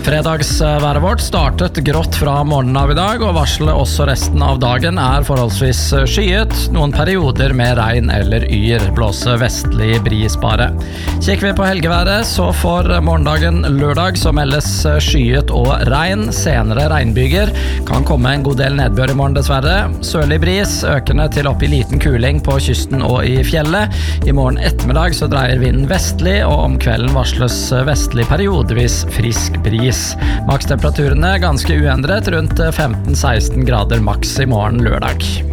Fredagsværet vårt startet grått fra morgenen av I dag, og varselet også resten av dagen forholdsvis skyet, noen perioder med regn eller yr, blåse vestlig bris bare. Kikker vi på helgeværet, så for morgendagen lørdag så meldes skyet og regn, senere regnbyger, kan komme en god del nedbør I morgen dessverre. Sørlig bris, økende til opp I liten kuling på kysten og I fjellet. I morgen ettermiddag så dreier vinden vestlig, og om kvelden varsles vestlig periodevis frisk bris. Makstemperaturene ganske uendret, rundt 15-16 grader maks I morgen lørdag.